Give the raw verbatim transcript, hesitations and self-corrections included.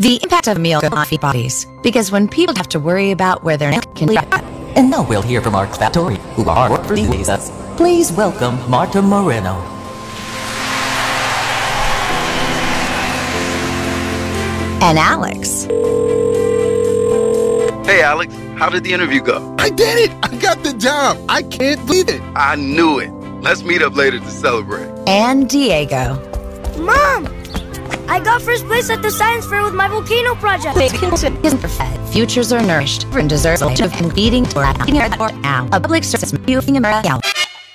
The impact of a meal on feed bodies. Because when people have to worry about where their neck can live. And now we'll hear from our factory, who are with us. Please welcome Marta Moreno. And Alex. Hey, Alex, how did the interview go? I did it! I got the job! I can't believe it! I knew it. Let's meet up later to celebrate. And Diego. Mom! I got first place at the science fair with my volcano project. Futures are nourished and deserves of competing for now. A public service.